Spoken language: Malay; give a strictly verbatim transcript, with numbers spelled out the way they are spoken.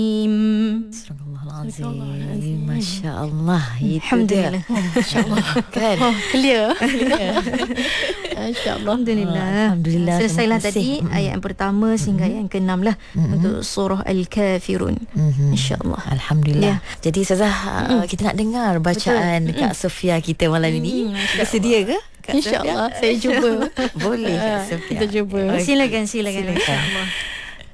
Astagfirullahalazim. Masya-Allah. Alhamdulillah. Masya-Allah. Kan? Clear. Masya-Allah. Alhamdulillah. Alhamdulillah. Selesailah Terima kasih. tadi Mm-mm. ayat yang pertama sehingga ayat yang keenam lah Mm-mm. untuk surah Al-Kafirun. Mm-hmm. Insya-Allah. Alhamdulillah. Ya. Jadi Ustazah, uh, kita nak dengar bacaan Betul. Kak Sofia kita malam ini. Mm, Masya Bersedia ke? Kak InsyaAllah saya cuba. Sofia? Boleh Kak Sofia. Kita cuba. Okey. Silakan, silakan. Silakan. Insya-Allah.